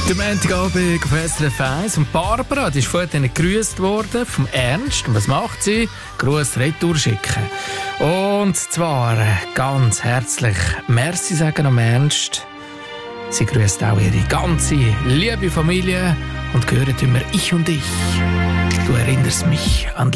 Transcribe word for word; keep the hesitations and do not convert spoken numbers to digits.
Der Montagabend auf S R F eins und Barbara, die ist vorhin gegrüßt worden vom Ernst. Und was macht sie? Gruß retour schicken. Und zwar ganz herzlich Merci sagen am Ernst. Sie grüßt auch ihre ganze liebe Familie und gehört immer ich und ich. Du erinnerst mich an